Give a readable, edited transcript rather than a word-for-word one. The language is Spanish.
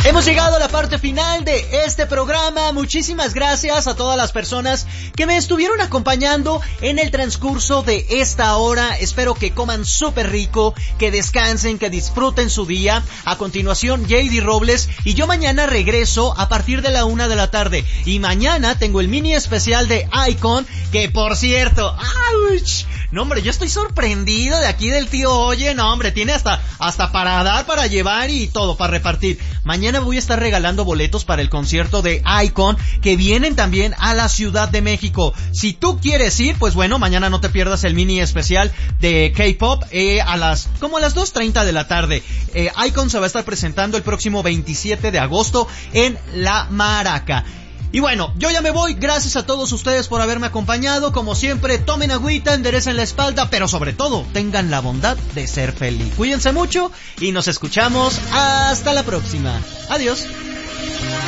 Hemos llegado a la parte final de este programa. Muchísimas gracias a todas las personas que me estuvieron acompañando en el transcurso de esta hora. Espero que coman súper rico, que descansen, que disfruten su día. A continuación, JD Robles y yo mañana regreso a partir de la 1 de la tarde. Y mañana tengo el mini especial de iKON, que por cierto, ¡ouch! No, hombre, yo estoy sorprendido de aquí del tío Oye. No, hombre, tiene hasta para dar, para llevar y todo, para repartir. Mañana voy a estar regalando boletos para el concierto de iKON, que vienen también a la Ciudad de México. Si tú quieres ir, pues bueno, mañana no te pierdas el mini especial de K-Pop a las 2:30 de la tarde. iKON se va a estar presentando el próximo 27 de agosto en La Maraca. Y bueno, yo ya me voy. Gracias a todos ustedes por haberme acompañado. Como siempre, tomen agüita, enderecen la espalda, pero sobre todo, tengan la bondad de ser feliz. Cuídense mucho y nos escuchamos hasta la próxima. Adiós.